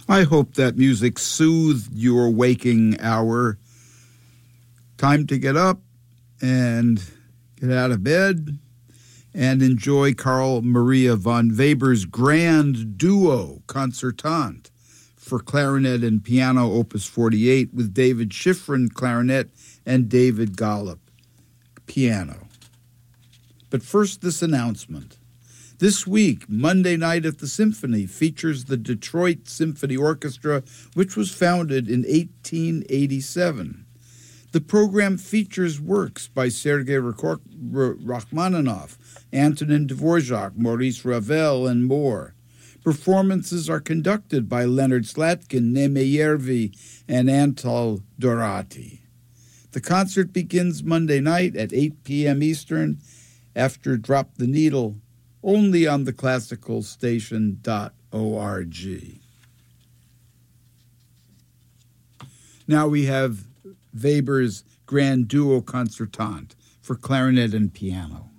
I hope that music soothed your waking hour. Time to get up and get out of bed and enjoy Carl Maria von Weber's Grand Duo Concertante for clarinet and piano, Opus 48, with David Schifrin, clarinet, and David Gollop, piano. But first, this announcement. This week, Monday Night at the Symphony features the Detroit Symphony Orchestra, which was founded in 1887. The program features works by Sergei Rachmaninoff, Antonin Dvorak, Maurice Ravel, and more. Performances are conducted by Leonard Slatkin, Neme Yervi, and Antal Dorati. The concert begins Monday night at 8 p.m. Eastern after Drop the Needle, only on theclassicalstation.org. Now we have Weber's Grand Duo Concertante for clarinet and piano.